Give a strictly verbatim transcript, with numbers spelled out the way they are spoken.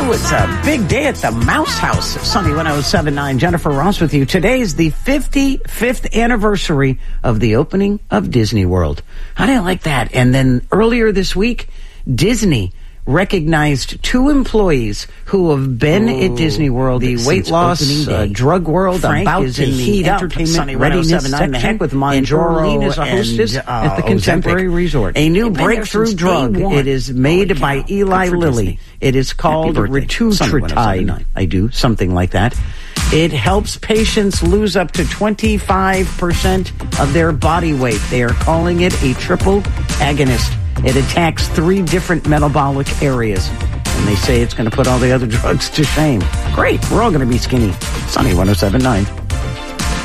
Ooh, it's a big day at the Mouse House. Sunny one oh seven point nine. Jennifer Ross with you. Today is the fifty-fifth anniversary of the opening of Disney World. How do you like that? And then earlier this week, Disney recognized two employees who have been Ooh, at Disney World. The weight loss uh, drug world Frank about is to in the entertainment readiness section with Manjaro is a hostess and, uh, at the Contemporary Ozempic. Resort. A new breakthrough drug. It is made oh, by Eli Lilly. It is called Retatrutide. I do something like that. It helps patients lose up to twenty-five percent of their body weight. They are calling it a triple agonist. It attacks three different metabolic areas. And they say it's going to put all the other drugs to shame. Great. We're all going to be skinny. Sunny one oh seven point nine.